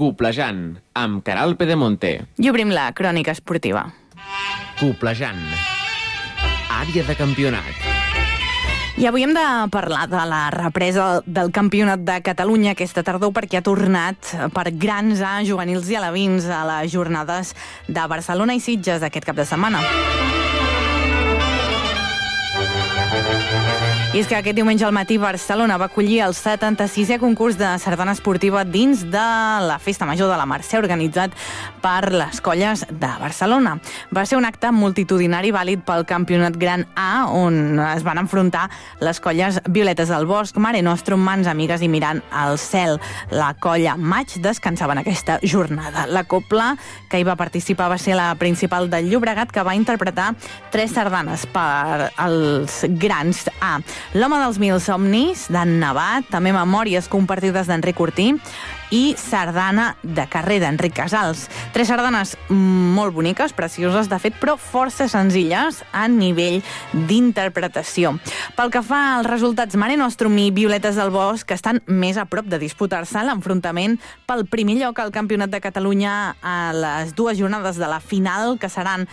Coplejant, amb Caral Pedemonte. I obrim la crònica esportiva. Coplejant, àrea de campionat. I avui hem de parlar de la represa del Campionat de Catalunya aquesta tardor, perquè ha tornat per grans A, juvenils i alevins a les jornades de Barcelona i Sitges aquest cap de setmana. I és que aquest diumenge al matí Barcelona va acollir el 76è concurs de sardana esportiva dins de la Festa Major de la Mercè, organitzat per les colles de Barcelona. Va ser un acte multitudinari vàlid pel Campionat Gran A, on es van enfrontar les colles Violetes del Bosc, Mare Nostrum, Mans Amigues i Mirant al Cel. La colla Maig descansava en aquesta jornada. La copla que hi va participar va ser la principal del Llobregat, que va interpretar 3 sardanes per als grans A. L'home dels mil somnis, d'en Navat, també Memòries compartides d'Enric Ortí i Sardana de carrer d'Enric Casals. 3 sardanes molt boniques, precioses de fet, però força senzilles a nivell d'interpretació. Pel que fa als resultats, Mare Nostrum i Violetes del Bosc, que estan més a prop de disputar-se l'enfrontament pel primer lloc al Campionat de Catalunya a les 2 jornades de la final, que seran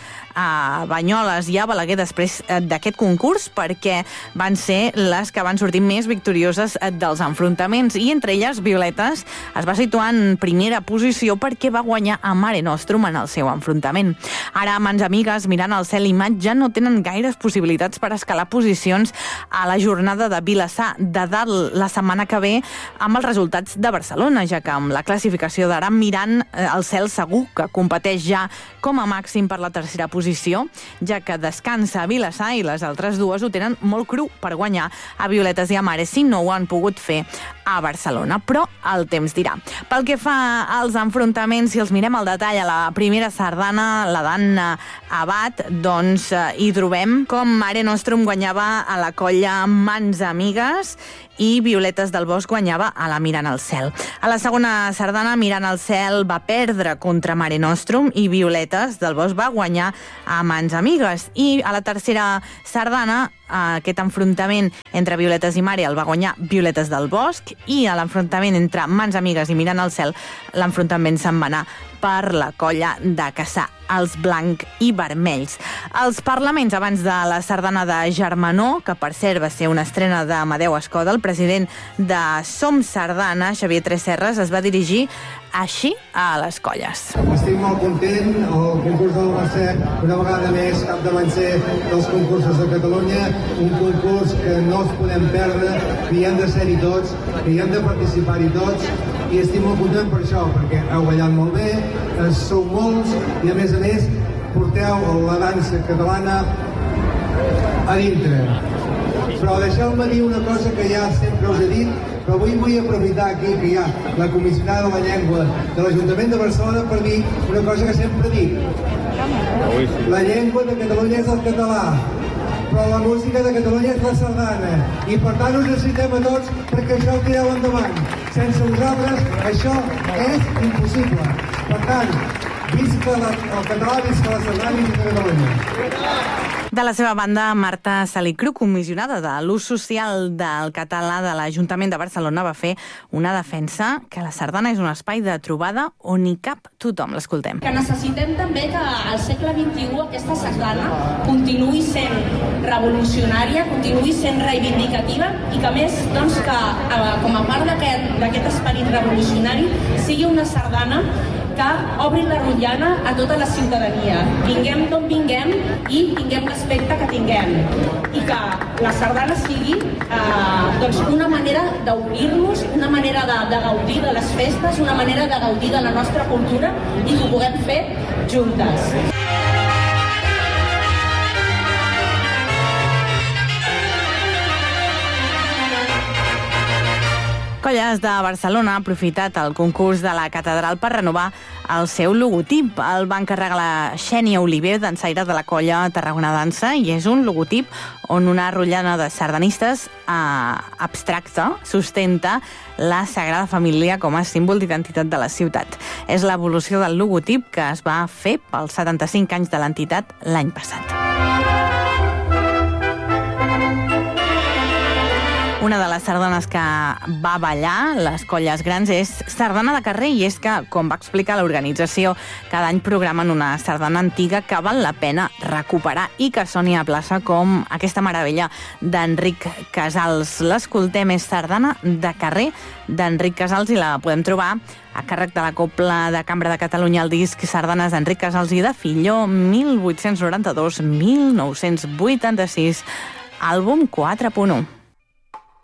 a Banyoles i a Balaguer després d'aquest concurs, perquè van ser les que van sortir més victorioses dels enfrontaments, i entre elles Violetes es va situar en primera posició perquè va guanyar a Mare Nostrum en el seu enfrontament. Ara, Mans Amigues, Mirant al Cel i Maig ja no tenen gaires possibilitats per escalar posicions a la jornada de Vilassar de Dalt la setmana que ve amb els resultats de Barcelona, ja que amb la classificació d'ara Mirant al Cel segur que competeix ja com a màxim per la tercera posició, ja que descansa a Vilassar i les altres dues ho tenen molt cru per guanyar a Violetes i a Mare si no ho han pogut fer a Barcelona, però el temps dirà. Pel que fa als enfrontaments, si els mirem al detall, a la primera sardana, la d'Anna Abad, doncs hi trobem com Mare Nostrum guanyava a la colla Mans Amigues i Violetes del Bosc guanyava a la Mirant al Cel. A la segona sardana, Mirant al Cel va perdre contra Mare Nostrum i Violetes del Bosc va guanyar a Mans Amigues. I a la tercera sardana, aquest enfrontament entre Violetes i Mare el va guanyar Violetes del Bosc, i a l'enfrontament entre Mans Amigues i Mirant al Cel l'enfrontament se'n va anar per la colla de Cassà, els blanc i vermells. Els parlaments abans de la sardana de Germanó, que per cert va ser una estrena d'Amadeu Escoda, el president de Som Sardana, Xavier Tresserras, es va dirigir així a les colles. Estic molt content, el concurs de la Mercè una vegada més capdavanter dels concursos de Catalunya, un concurs que no els podem perdre, que hi hem de ser-hi tots, que hi hem de participar-hi tots, i estic molt content per això, perquè heu ballat molt bé, sou molts, i a més porteu la dansa catalana a dintre. Però deixeu-me dir una cosa que ja sempre us he dit, però avui vull aprofitar aquí que hi ha la comissionada de la llengua de l'Ajuntament de Barcelona per dir una cosa que sempre dic. La llengua de Catalunya és el català, però la música de Catalunya és la sardana, i per tant us necessitem a tots perquè això ho tireu endavant. Sense vosaltres això és impossible. Per tant, visca el català, visca la sardana i visca Catalunya. De la seva banda, Marta Salicru, comissionada de l'ús social del català de l'Ajuntament de Barcelona, va fer una defensa que la sardana és un espai de trobada on hi cap tothom. L'escoltem. Que necessitem també que al segle XXI aquesta sardana continuï sent revolucionària, continuï sent reivindicativa, i que a més, doncs, que com a part d'aquest esperit revolucionari sigui una sardana que obri la rotllana a tota la ciutadania. Vinguem d'on vinguem i tinguem l'aspecte que tinguem. I que la sardana sigui doncs una manera d'obrir-nos, una manera de gaudir de les festes, una manera de gaudir de la nostra cultura, i que ho puguem fer juntes. Colles de Barcelona ha aprofitat el concurs de la Catedral per renovar el seu logotip. El va encarregar la Xènia Oliver, dansaire de la colla Tarragona Dansa, i és un logotip on una rotllana de sardanistes abstracta sustenta la Sagrada Família com a símbol d'identitat de la ciutat. És l'evolució del logotip que es va fer pels 75 anys de l'entitat l'any passat. Una de les sardanes que va ballar les colles grans és sardana de carrer, i és que, com va explicar l'organització, cada any programen una sardana antiga que val la pena recuperar i que soni a plaça, com aquesta meravella d'Enric Casals. L'escoltem, és Sardana de carrer d'Enric Casals, i la podem trobar a càrrec de la Cobla de Cambra de Catalunya, el disc Sardanes d'Enric Casals i de Filló, 1892-1986, àlbum 4.1.